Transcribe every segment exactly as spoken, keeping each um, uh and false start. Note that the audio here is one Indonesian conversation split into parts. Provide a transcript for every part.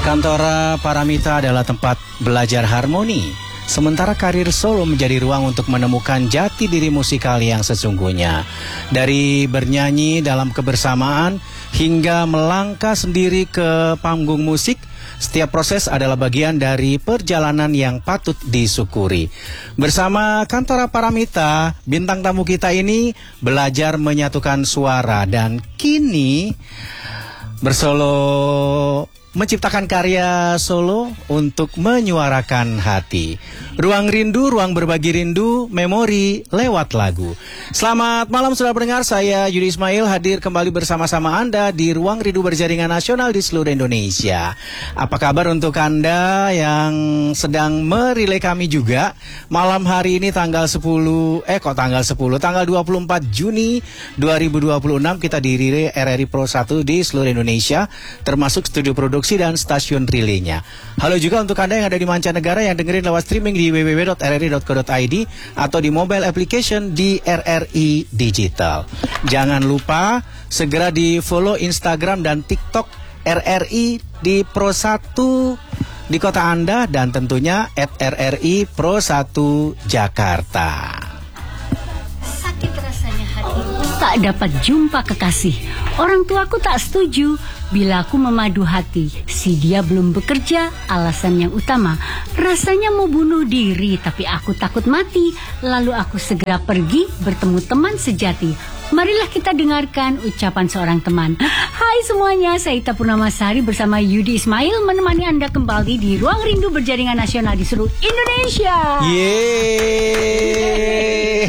Kantara Paramita adalah tempat belajar harmoni, sementara karir solo menjadi ruang untuk menemukan jati diri musikal yang sesungguhnya. Dari bernyanyi dalam kebersamaan hingga melangkah sendiri ke panggung musik, setiap proses adalah bagian dari perjalanan yang patut disyukuri. Bersama Kantara Paramita, bintang tamu kita ini belajar menyatukan suara dan kini bersolo menciptakan karya solo untuk menyuarakan hati. Ruang rindu, ruang berbagi rindu, memori lewat lagu. Selamat malam saudara pendengar, saya Yudi Ismail hadir kembali bersama-sama Anda di Ruang Rindu Berjaringan Nasional di seluruh Indonesia. Apa kabar untuk Anda yang sedang merilai kami juga? Malam hari ini tanggal sepuluh, eh kok tanggal sepuluh, tanggal dua puluh empat Juni dua ribu dua puluh enam kita dirilai R R I Pro satu di seluruh Indonesia, termasuk studio produksi dan stasiun relaynya. Halo juga untuk Anda yang ada di mancanegara yang dengerin lewat streaming di w w w dot r r i dot co dot i d atau di mobile application di R R I Digital. Jangan lupa segera di follow Instagram dan TikTok R R I di Pro satu di kota Anda dan tentunya at R R I Pro satu Jakarta. Sakit rasanya hatiku tak dapat jumpa kekasih. Orang tuaku tak setuju bila aku memadu hati. Si dia belum bekerja, alasan yang utama. Rasanya mau bunuh diri, tapi aku takut mati. Lalu aku segera pergi bertemu teman sejati. Marilah kita dengarkan ucapan seorang teman. Hai semuanya, saya Ita Purnamasari bersama Yudi Ismail menemani Anda kembali di Ruang Rindu Berjaringan Nasional di seluruh Indonesia. Yeay.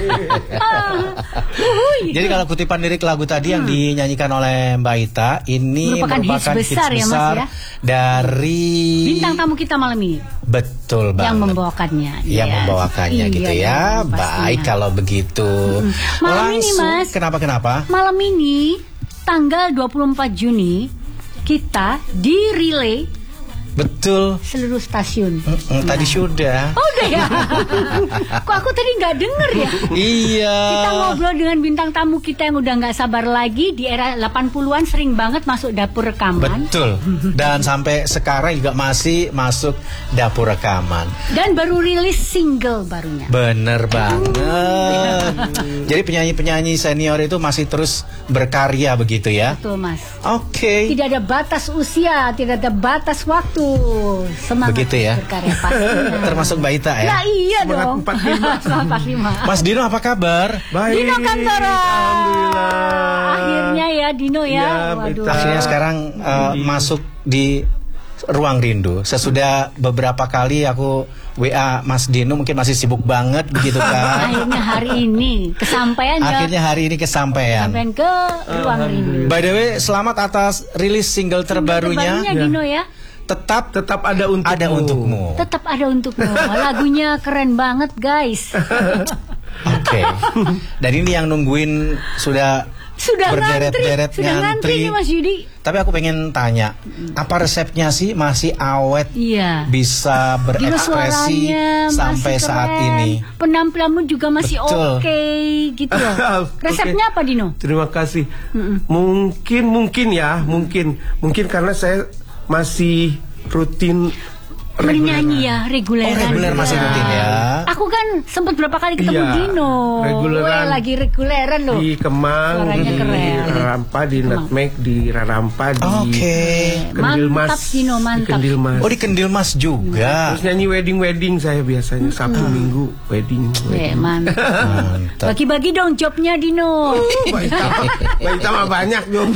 Jadi kalau kutipan lirik lagu tadi yang dinyanyikan oleh Mbak Ita, ini merupakan, merupakan hits besar, hits besar ya, Mas, ya? Dari bintang tamu kita malam ini. Betul banget. Yang membawakannya. Yang ya. membawakannya iya, gitu ya. Baik kalau begitu. Hmm. Malam Langsung, ini Mas, kenapa-kenapa? Malam ini tanggal dua puluh empat Juni kita di relay. Betul. Seluruh stasiun. Mm -mm, tadi ya. sudah. Oh udah ya. Kok aku tadi nggak denger ya? Iya. Kita ngobrol dengan bintang tamu kita yang udah nggak sabar lagi. Di era delapan puluhan sering banget masuk dapur rekaman. Betul. Dan sampai sekarang juga masih masuk dapur rekaman. Dan baru rilis single barunya. Bener banget. Jadi penyanyi-penyanyi senior itu masih terus berkarya begitu ya? Betul Mas. Oke. Okay. Tidak ada batas usia, tidak ada batas waktu. Semangat begitu ya. Berkarya pastinya. Termasuk Mbak Ita ya? Nah iya dong. empat puluh lima. Mas Dino apa kabar? Baik. Dino Kantara. Alhamdulillah. Akhirnya ya Dino ya. Ya Waduh. Akhirnya sekarang uh, masuk di Ruang Rindu. Sesudah beberapa kali aku W A Mas Dino, mungkin masih sibuk banget begitu kan. Akhirnya hari ini kesampaian ya. Akhirnya hari ini kesampaian. Kesampaian ke Ruang Rindu. By the way, selamat atas rilis single terbarunya. Terbarunya Dino ya. Tetap tetap ada untukmu. Ada untukmu. Tetap ada untukmu. Lagunya keren banget, guys. Oke. Okay. Dan ini yang nungguin sudah sudah berderet-deret ngantri, sudah ngantri nih Mas Yudi. Tapi aku pengen tanya, apa resepnya sih masih awet? Iya. Bisa berekspresi sampai keren. Saat ini. Penampilanmu juga masih oke okay, gitu loh. Resepnya okay. apa Dino? Terima kasih. Mm-mm. Mungkin mungkin ya, mungkin mungkin karena saya masih rutin bernyanyi ya, reguleran. Oh, reguler masih rutin ya. Aku kan sempat berapa kali ketemu iya, Dino. Reguleran. Weh, lagi reguleran loh. Di Kemang, suaranya di keren. Rarampa, di Nutmeg, di Rarampa, di okay. Kendil Mas. Mantap Dino, mantap. Di Kendil Mas. Oh, di Kendil Mas juga. Terus nyanyi wedding-wedding saya biasanya Sabtu hmm. Minggu wedding. wedding. Eh, mantap. mantap. Bagi-bagi dong jobnya Dino. Baik sama banyak dong.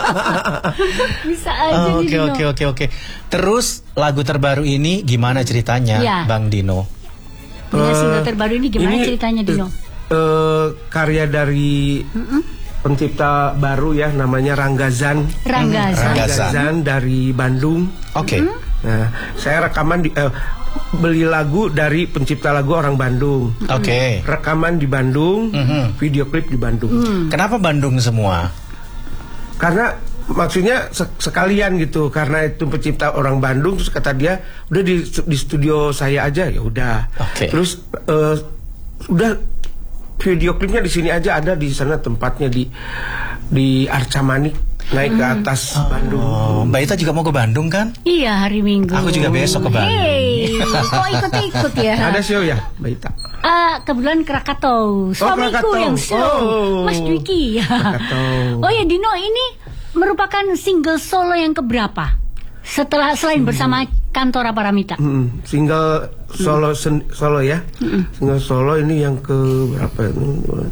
Bisa aja oh, Dino. Oke, oke, oke, oke. Terus lagu terbaru ini gimana ceritanya, ya. Bang Dino? Bila uh, single terbaru ini gimana ini, ceritanya Dino? Uh, karya dari mm-mm. pencipta baru ya, namanya Ranggazan. Ranggazan. Ranggazan dari Bandung. Oke. Okay. Mm-hmm. Nah, saya rekaman di uh, beli lagu dari pencipta lagu orang Bandung. Oke. Okay. Rekaman di Bandung, mm-hmm. video klip di Bandung. Mm. Kenapa Bandung semua? Karena maksudnya sekalian gitu, karena itu pencipta orang Bandung, terus kata dia udah di, di studio saya aja, ya udah. Okay. Terus uh, udah video klipnya di sini aja, ada di sana tempatnya di di Arca Manik. naik ke atas Oh, Bandung. Mbak Ita juga mau ke Bandung kan? Iya, hari Minggu. Aku juga besok ke Bandung. Hey, kok ikut-ikut ya? Ada show ya, Mbak Ita? Ah, kebetulan Krakatau. Suamiku Krakatau. yang show. Oh. Mas Dwiki. Krakatau. Oh ya, Dino, ini merupakan single solo yang keberapa? Setelah selain bersama Kantora Paramita. Hmm, single solo sen, solo ya. Single solo ini yang ke berapa ini?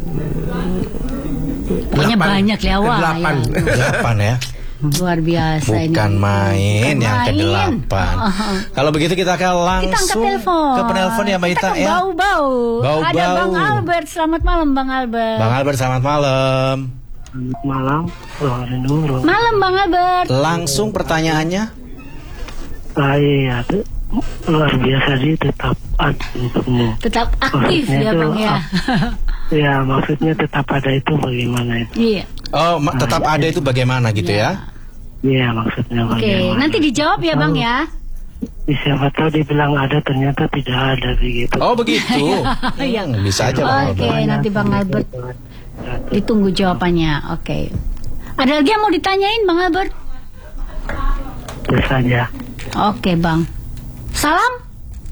Pokoknya Delapan. banyak ya, wah, Kedelapan. ya. Delapan ya. Luar biasa ini. Bukan main Bukan yang main. kedelapan. Oh. Kalau begitu kita akan Kita angkat langsung telepon. ke penelpon ya Mbak Kita Ita ke ya. Bau-bau. Bau-bau. Ada Bang Albert. Selamat malam Bang Albert. Bang Albert selamat malam. Malam, Ruang Rindu, Ruang Malam Bang Albert. Langsung pertanyaannya. Ah, iya, tuh, luar biasa sih, tetap ada untukmu. Tetap aktif Maksudnya ya itu, Bang ya. ah, Ya, maksudnya tetap ada itu bagaimana itu? Iya. Oh, ma- tetap ada itu bagaimana gitu ya? Iya, maksudnya Oke, bagaimana? nanti dijawab ya Bang ya. Siapa tahu dibilang ada, ternyata tidak ada begitu. Oh begitu. Iya. Hmm, bisa aja Bang Oke, Albert. nanti Bang Albert ditunggu jawabannya. Oke. Ada lagi yang mau ditanyain Bang Albert? Itu saja. Oke Bang. Salam.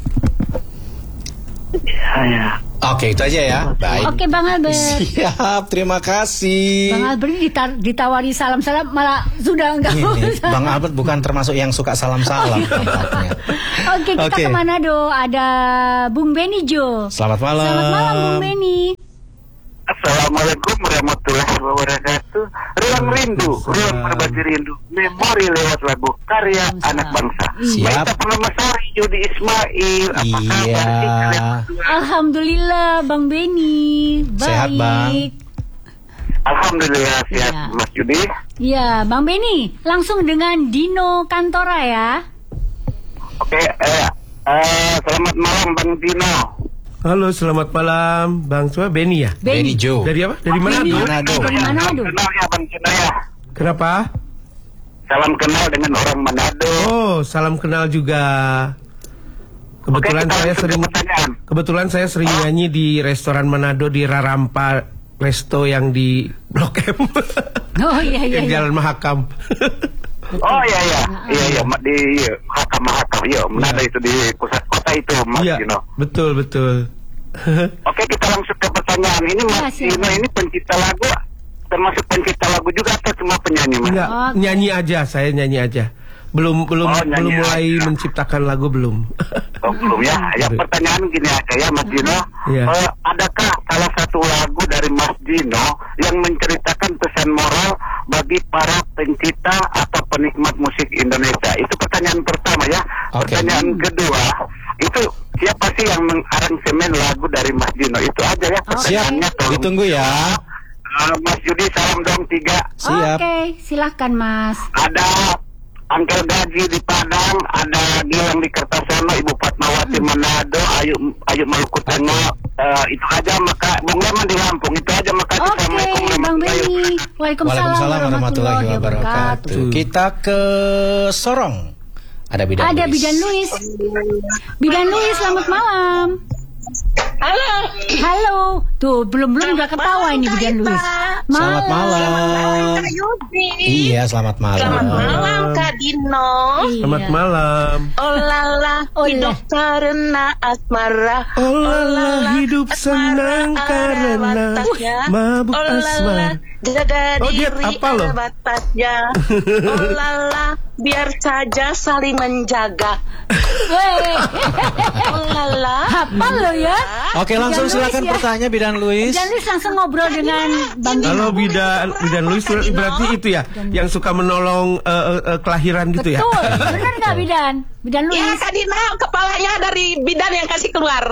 Ya, ya. Oke itu aja ya. Baik. Oke Bang Albert. Siap, terima kasih. Bang Albert ini ditar- ditawari salam-salam malah sudah enggak Ini, usah. Bang Albert bukan termasuk yang suka salam-salam tampaknya. Oke, kita Oke. ke Manado. Ada Bung Beni Jo. Selamat malam. Selamat malam Bung Beni. Assalamualaikum warahmatullahi wabarakatuh. Ruang Rindu, Ruang Berbagi Rindu, memori lewat lagu karya anak bangsa. Siap. Baik Permamasari, Yudi Ismail. Apa Iya. kabar sih kalian berdua? Alhamdulillah Bang Beni. Baik. Sehat, Bang. Alhamdulillah sehat, Iya. Mas Yudi. Ya, Bang Beni, langsung dengan Dino Kantora ya. Oke, eh, eh, selamat malam Bang Dino. Halo, selamat malam, Bang Sua Beni ya. Beni Jo. Dari apa? Dari mana? Beni. Manado. Dari Ya, Manado. salam kenal ya Bang Dino ya. Kenapa? Salam kenal dengan orang Manado. Oh, salam kenal juga. Kebetulan Oke, kita saya langsung ke sering pertanyaan. kebetulan saya sering nyanyi di restoran Manado di Rarampa Resto yang di Blok M. Oh iya iya. Yang iya. Jalan Mahakam. Oh iya iya, iya iya Ma- di Hakam Mahakam, iya Manado itu di pusat kota itu Mas Iya, Dino. betul betul. Oke, kita langsung ke pertanyaan. Ini Mas Ya, siap. Dino ini pencipta lagu, termasuk pencipta lagu juga atau cuma penyanyi Mas? Enggak, Oke. nyanyi aja, saya nyanyi aja. Belum belum Oh, nyanyi belum mulai aja. menciptakan lagu belum. Oh, belum ya. Ya pertanyaan gini aja ya Mas Dino. Iya. Eh, adakah salah satu lagu dari Mas Dino yang menceritakan pesan moral bagi para pencipta atau penikmat musik Indonesia? Itu pertanyaan pertama ya. Oke. Pertanyaan kedua, itu siapa sih yang mengaransemen lagu dari Mas Dino? Itu aja ya Siap, pertanyaannya. tolong. ditunggu ya. Eh, Mas Yudi, salam dong tiga. Siap. Oke, silahkan Mas. Ada Angkel Gaji di Padang, ada Gilang di Kertasono, Ibu Fatmawati Manado, Ayu Ayu Maluku Tengah. Eh, itu aja maka Bung Leman di Lampung. Itu aja makasih. Oke, Assalamualaikum Bang warahmatullahi Beni. wabarakatuh. Waalaikumsalam, Waalaikumsalam warahmatullahi wabarakatuh. Kita ke Sorong. Ada Bidan Ada Luis. Bidan Luis. Bidan Luis, selamat malam. Halo. Halo. Tuh, belum-belum udah ketawa ini Bidan Luis. Selamat malam. Kak Yudi. Iya, selamat malam. Selamat malam Kak Dino. Selamat Iya. malam. Oh lala, Oh, hidup iya. karena asmara. Oh lala, hidup senang karena mabuk Oh lala, asmara. jaga Oh, dia diri apa loh? ada batasnya. Oh lala, biar saja saling menjaga. Weh, Oh lala. apa lo ya? Oke, langsung Bidan Luis silakan ya. pertanyaan Bidan Luis. Bidan Luis langsung ngobrol dengan Bang Dino. Halo Bidan, Bidan Luis berarti itu ya yang suka menolong eh, eh, eh, kelahiran gitu ya. Betul, benar nggak Bidan? Bidan Ya Luis. Kak Dino, kepalanya dari bidan yang kasih keluar.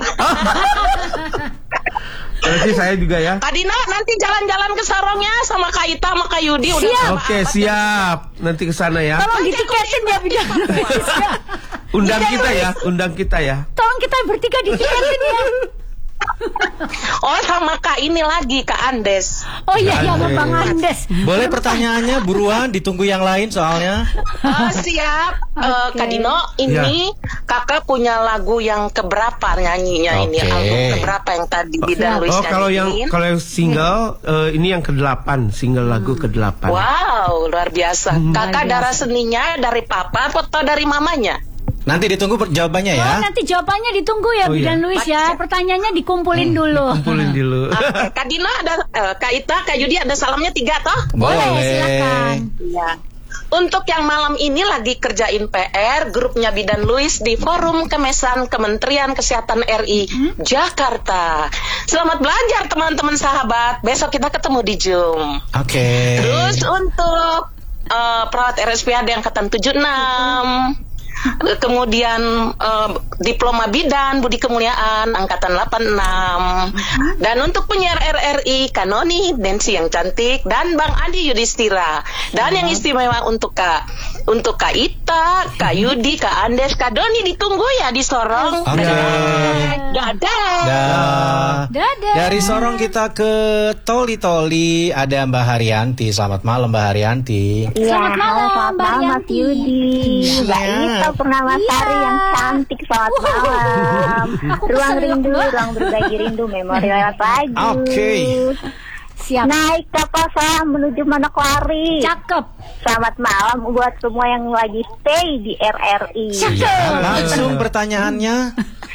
Berarti saya juga ya. Kak Dino nanti jalan-jalan ke Sorongnya sama Kak Ita sama Kak Yudi. Udah Siap. sama Oke, Ahmad. siap. Nanti ke sana ya. Tolong ditiketin ya Bidan Luis. ya. Undang Bidan kita Luis, ya, undang kita ya. Tolong kita bertiga ditiketin ya. Oh, sama Kak ini lagi, Kak Andes. Oh iya, iya, sama Bang Andes. Boleh pertanyaannya buruan, ditunggu yang lain soalnya. Oh, siap. Eh, Kak Dino, ini kakak punya lagu yang keberapa nyanyinya ini? Oke. Album keberapa yang tadi Bidan Luis Oh, kalau yang nyanyiin? kalau yang single eh, ini yang kedelapan, single lagu kedelapan. Wow, luar biasa. Kakak darah seninya dari papa atau dari mamanya? Nanti ditunggu per- jawabannya ya. Oh, nanti jawabannya ditunggu ya, Oh, iya. Bidan Luis ya. Pertanyaannya dikumpulin dulu. Kumpulin dulu. Oke, Kak Dino ada, eh, Kak Ita, Kak Yudi ada salamnya tiga toh? Boleh, silakan. Iya. Untuk yang malam ini lagi kerjain P R, grupnya Bidan Luis di Forum Kemesan Kementerian Kesehatan R I Jakarta. Selamat belajar teman-teman sahabat. Besok kita ketemu di Zoom. Oke. Terus untuk eh, perawat R S P A D angkatan tujuh puluh enam, kemudian eh, diploma bidan Budi Kemuliaan angkatan delapan puluh enam, dan untuk penyiar R R I Kanoni Nancy yang cantik dan Bang Adi Yudhistira, dan yang istimewa untuk Kak untuk Kak Ita, Kak Yudi, Kak Andes, Kak Doni ditunggu ya di Sorong. Oke. Dadah. Dah. Dadah. Dari Sorong kita ke Toli Toli, ada Mbak Haryanti. Selamat malam Mbak Haryanti. Selamat Iya, malam, selamat Mbak malam Mas Yanti. Yudi. Mbak Iya. Ita Purnamasari Iya. yang cantik, selamat malam. Aku Ruang kesel, rindu, Mbak. ruang berbagi rindu, memori lewat lagu. Oke. Siap. Naik kapal selam menuju Manokwari. Cakep. Selamat malam buat semua yang lagi stay di R R I. Ya, langsung pertanyaannya.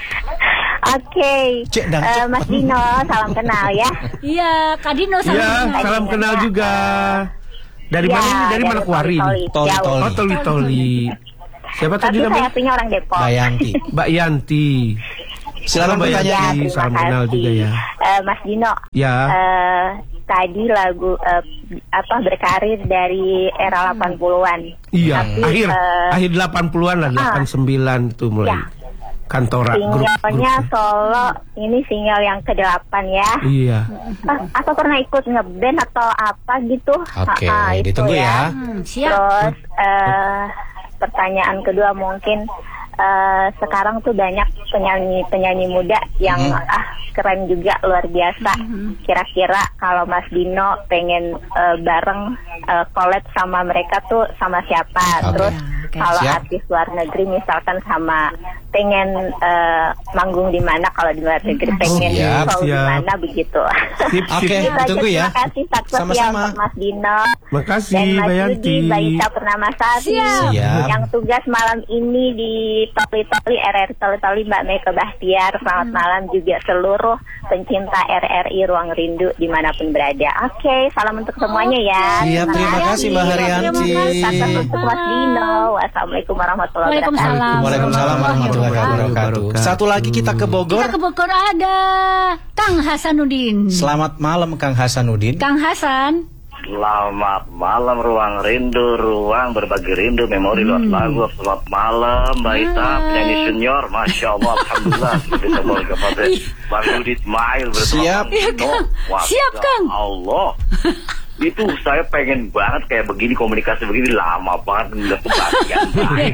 Oke, Cek dan Eh, cek. Mas Dino, salam kenal ya. Iya, Kak Dino salam Iya, kenal. salam kenal juga. Dari Ya, mana ini? Dari Manokwari. Toli, Toli, jauh. Toli. Oh, Toli Toli. Siapa Tapi tadi saya namanya? punya orang Depok. Mbak Yanti. Mbak Yanti. Silakan Mbak pertanyaan. Ya, Yanti. terima Salam kenal kasih. juga ya. Eh, Mas Dino, Ya. eh, tadi lagu eh, apa berkarir dari era delapan puluhan. Iya, Tapi, akhir eh, akhir delapan puluhan lah, delapan puluh sembilan tuh mulai. Ya. Kantora grup. Singlenya grup. solo, ini single yang kedelapan ya. Iya. Ah, atau pernah ikut ngeband atau apa gitu? Oke, Ah, ah, itu ditunggu ya. Hmm, siap. Terus eh, pertanyaan kedua mungkin eh, sekarang tuh banyak penyanyi penyanyi muda yang ah keren juga, luar biasa. Kira-kira kalau Mas Dino pengen eh, bareng eh, collab sama mereka tuh sama siapa? Oke. Terus Oke. kalau Siap. artis luar negeri misalkan sama pengen eh, manggung di mana, kalau di luar negeri pengen siap, show di siap. mana begitu. Sip, Oke, sip. Itu aja, ditunggu ya. Terima kasih sukses ya Sama-sama. untuk Mas Dino Makasih, dan Mas Mbak Yudi, Yanti. Mbak Ita Purnamasari Siap. Siap. yang tugas malam ini di Toli Toli R R I Toli Toli, Mbak Meka Bahtiar. Selamat malam juga seluruh pencinta R R I Ruang Rindu dimanapun berada. Oke, salam untuk semuanya ya. Siap, terima kasih Mbak Haryanti. Sukses untuk Mas Dino. Wassalamualaikum warahmatullahi wabarakatuh. Waalaikumsalam. Waalaikumsalam warahmatullahi wabarakatuh. Satu lagi kita ke Bogor. Kita ke Bogor ada Kang Hasanuddin. Selamat malam Kang Hasanuddin. Kang Hasan. Selamat malam Ruang Rindu, ruang berbagi rindu, memori lewat lagu. Selamat malam Mbak Ita, penyanyi senior, Masya Allah, Alhamdulillah. Bisa boleh kepada Bang Yudi Ismail bersama Siap. Bang Iya, Dino. Kang. Wah, Siap, Masya Kang. Allah. Itu saya pengen banget kayak begini, komunikasi begini lama banget nggak kebagian.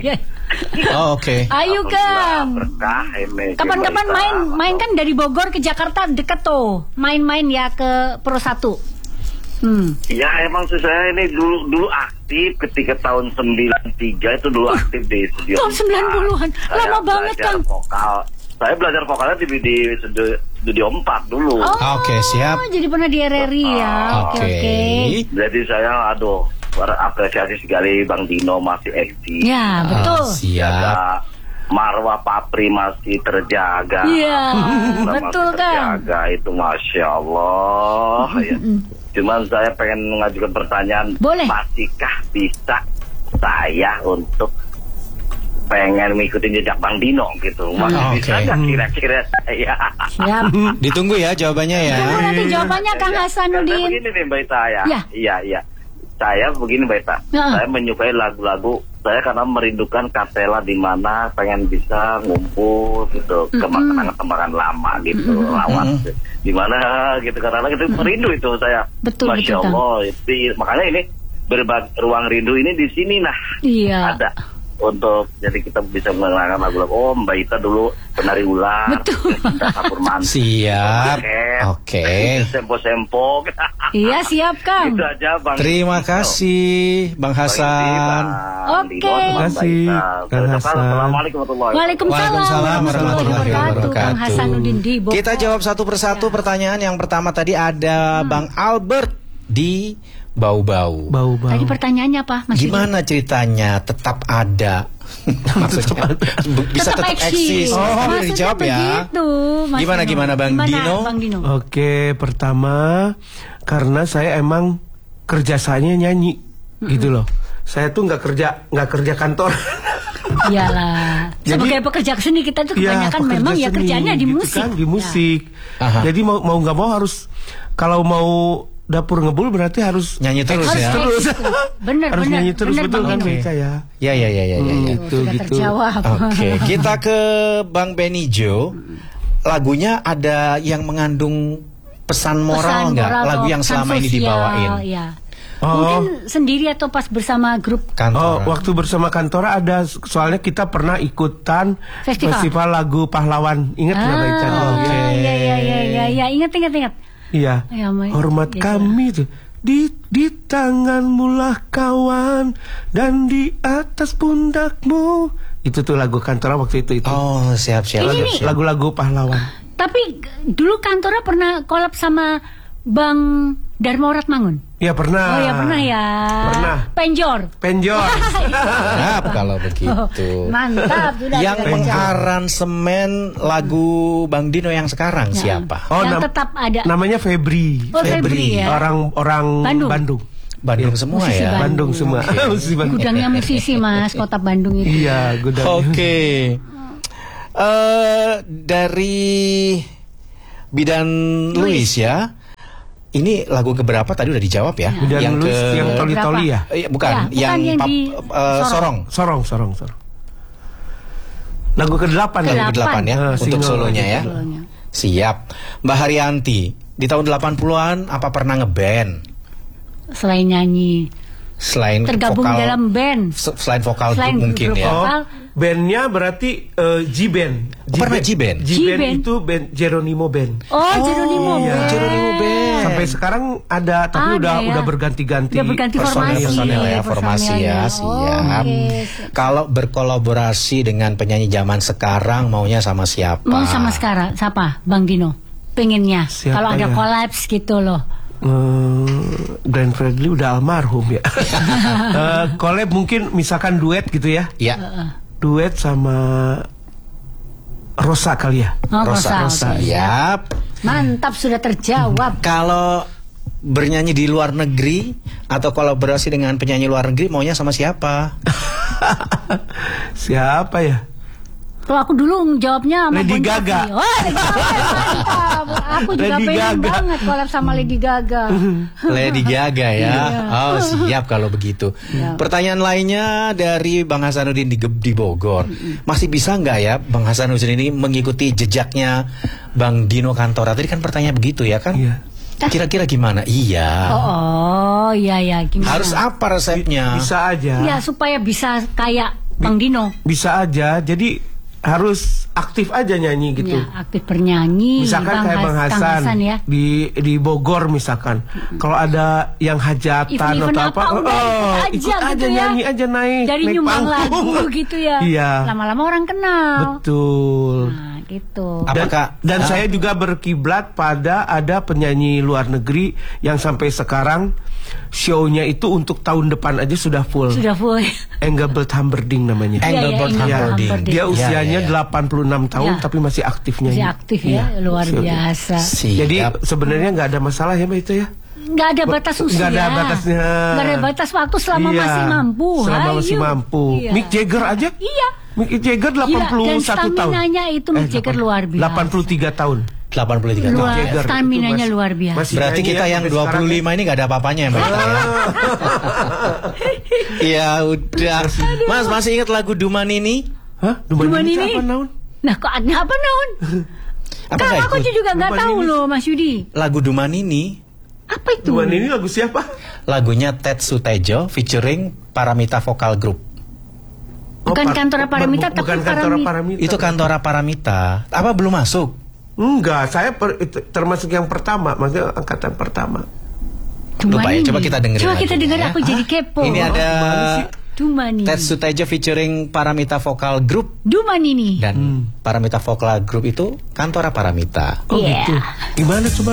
Oh, oke. Ayo Kang. Berkah ini. Kapan-kapan Mbak Ita. main main kan dari Bogor ke Jakarta deket tuh. Main-main ya ke Pro satu. Hmm. Ya emang sih saya ini dulu dulu aktif ketika tahun sembilan tiga itu dulu aktif di studio. Tahun sembilan puluhan. Saya Lama banget, belajar Kang. Vokal. Saya belajar vokalnya di, di studio, studio empat dulu. Oh, Oke, siap. jadi pernah di R R I ya. Oke, Oke. oke. Jadi saya aduh berapresiasi sekali Bang Dino masih eksis. Ya, betul. Ah, siap. Jaga marwah Papri masih terjaga. Iya, Alhamdulillah betul, masih Kang. terjaga itu Masya Allah. Ya. Cuman saya pengen mengajukan pertanyaan. Boleh. Masihkah bisa saya untuk pengen ngikutin jejak Bang Dino gitu? Masih Ah, bisa oke. nggak kira-kira saya? Siap. Ditunggu ya jawabannya ya. Tunggu nanti jawabannya Kang Ya, Hasanuddin. Saya begini nih Mbak Ita ya. Ya. Iya, iya. Saya begini Mbak Ita. Ya. Saya menyukai lagu-lagu saya karena merindukan kapela di mana pengen bisa ngumpul gitu, kemakanan-kemakanan lama gitu, lawat di mana gitu, karena itu merindu itu saya. Betul, Masya betul, Kang. Allah. Itu, makanya ini berbagi ruang rindu ini di sini nah Iya. ada untuk jadi kita bisa mengenalkan lagu-lagu. Oh, Mbak Ita dulu penari ular. Betul. Kapur mantis. Siap. Oke. Sempo-sempo. Iya, siap, Kang. Itu aja, Bang. Terima kasih Bang Hasan. Oke. Terima kasih, Kang Hasan. Assalamualaikum warahmatullahi wabarakatuh. Waalaikumsalam warahmatullahi wabarakatuh. Kang Hasanuddin di Bogor. Kita jawab satu persatu pertanyaan. Yang pertama tadi ada Bang Albert di Bau-Bau. Bau-bau. Tadi pertanyaannya apa, Mas Yudi? Gimana ceritanya tetap ada? Maksudnya bisa tetap eksis. Oh, Tadi udah maksudnya dijawab ya. begitu, Mas Gimana Dino. gimana Bang Gimana, Dino? Bang Dino? Oke, pertama karena saya emang kerjasanya nyanyi, gitu loh. Saya tuh nggak kerja nggak kerja kantor. Iyalah. Jadi- Sebagai pekerja seni kita tuh kebanyakan pekerja memang ya seni, kerjanya di gitu musik. kan, di musik. Aha. Jadi mau mau nggak mau harus kalau mau dapur ngebul berarti harus Nyanyi terus Harus ya. kayak terus. gitu. Bener, harus bener, nyanyi terus, bener, betul Bang kan Dino. Beca ya. Ya ya ya ya ya. ya. Gitu, Sudah gitu. terjawab. Oke, kita ke Bang Benijo. Lagunya ada yang mengandung pesan moral Pesan nggak? moral Lagu atau yang pesan selama ini sosial, dibawain. Ya. Oh. Mungkin sendiri atau pas bersama grup Kantor. Oh, waktu bersama Kantora ada, soalnya kita pernah ikutan Festival. lagu pahlawan. Ingat nggak Mbak Ica? Ah, Oke. iya iya iya iya ya, ingat ingat ingat. Iya. Ya, Mbak. Hormat Gitu. kami tuh di di tanganmu lah kawan dan di atas pundakmu. Itu tuh lagu Kantora waktu itu itu. Oh, siap siap. Ini siap, nih. siap. Lagu-lagu pahlawan. Tapi g- dulu Kantora pernah collab sama Bang Dharma Oratmangun. Ya pernah. Oh ya pernah ya. Pernah. Penjor. Penjor. Siap kalau begitu. Mantap sudah. Yang sudah terjawab. mengaransemen lagu Bang Dino yang sekarang Ya. siapa? Oh, Yang nam- tetap ada. Namanya Febri. Oh, Febri ya. Orang orang Bandung. Bandung. Bandung semua Musisi ya. Bandung semua. Musisi Bandung. Gudangnya musisi Mas, kota Bandung itu. Iya, gudang. Oke. Eh dari Bidan Luis ya. Ini lagu keberapa tadi udah dijawab ya? Bidan Luis yang toli-toli ya? Eh, bukan, Ya, bukan yang, yang pap- di eh, Sorong. Sorong. Sorong, sorong, sorong. Lagu kedelapan ya? Lagu kedelapan ya, Ah, untuk single. solonya ya. Solonya. Siap. Mbak Haryanti, di tahun delapan puluhan apa pernah ngeband? Selain nyanyi, Selain tergabung vokal, dalam band. se- selain vokal Selain grup mungkin grup ya. Oh, vokal. bandnya berarti eh, G-Band. Oh, pernah G-Band? G-Band G-Band. itu band Geronimo Band. Oh, Jeronimo. iya. Band. Jeronimo Band. Sampai sekarang ada, Ada tapi udah ya? udah berganti-ganti. Udah berganti personel. formasi. Personel ya, formasi ya, Personelnya. siap. Oke. Kalau berkolaborasi dengan penyanyi zaman sekarang maunya sama siapa? Mau sama sekarang siapa? Bang Dino. Pengennya Siapa kalau ada ya? kolaps gitu loh. Eh, Glenn Fredly udah almarhum ya. Eh, collab mungkin misalkan duet gitu ya. Ya. Duet sama Rosa kali ya. Oh, Rosa, Rosa, oke. Siap. Mantap sudah terjawab. Kalau bernyanyi di luar negeri atau kolaborasi dengan penyanyi luar negeri maunya sama siapa? Siapa ya? Kalau aku dulu jawabnya sama Lady Bon Jovi. Gaga. Oh, Lady Gaga mantap. Aku juga Lady pengen Gaga. banget collab sama Lady Gaga. Lady Gaga ya. Iya. Oh, siap kalau begitu. Pertanyaan lainnya dari Bang Hasanuddin di, di Bogor. Masih bisa nggak ya Bang Hasanuddin ini mengikuti jejaknya Bang Dino Kantora? Tadi kan pertanyaan begitu ya kan? Iya. Kira-kira gimana? Iya. Oh, oh iya ya gimana? Harus apa resepnya? Bisa aja. Ya supaya bisa kayak Bang Dino. Bisa aja. Jadi harus aktif aja nyanyi gitu. Ya, aktif bernyanyi. Misalkan kayak Bang Has- Kang Hasan ya. di di Bogor misalkan. Kalau ada yang hajatan Event-event atau apa, apa, udah oh, ikut ikut aja aja gitu ya. nyanyi aja naik. Dari naik nyumbang panggung. lagu gitu ya. Iya. Lama-lama orang kenal. Betul. Nah, gitu. Dan, Apakah dan ah, saya juga berkiblat pada ada penyanyi luar negeri yang sampai sekarang show-nya itu untuk tahun depan aja sudah full. Sudah full. Engelbert Humperdinck namanya. Engelbert Iya, iya, Humperdinck. Humperdinck. Dia Ya, usianya ya, ya. delapan puluh enam tahun Ya. tapi masih aktif nyanyi. Masih aktif ya, luar Siap. biasa. Siap. Jadi sebenarnya nggak ada masalah ya Mbak itu ya. Nggak ada batas usia. Nggak ada batasnya. Nggak ada batas waktu selama Iya, masih mampu. Selama masih Hayu. mampu. Iya. Mick Jagger aja. Iya. Mick Jagger delapan puluh satu dan tahun. staminanya itu Mick Jagger luar biasa. delapan puluh tiga tahun. delapan puluh tiga Luar- tahun. Jagger itu staminanya masih- luar biasa. masih Berarti nyanyi kita ya yang sampai dua puluh lima sekarang ini nggak ada apa-apanya ya Mbak Ita, ya? Ya udah. Mas masih ingat lagu Duman ini? ya. Hah? Duman Duman ini ini? apa naon? Nah, kok ada apa naon? Apa Kan nggak aku ikut? juga nggak Duman tahu ini. loh, Mas Yudi. Lagu Duman ini Apa itu? Duman ini lagu siapa? lagunya Ted Sutejo featuring Paramita Vocal Group. Bukan par- Kantora Paramita, bu- tapi bukan Kantora Paramita. Paramita. Itu Kantora Paramita. Apa belum masuk? Enggak, saya per- itu termasuk yang pertama, maksudnya angkatan pertama. Lupa ya, Tumani. coba kita dengerin Coba lagunya kita dengar, ya. aku jadi kepo. Ini ada Dumani. Ted Suteja featuring Paramita Vokal Group. Dumani nih. Dan Paramita Vokal Group itu Kantora Paramita. Oh Iya. gitu. Gimana coba?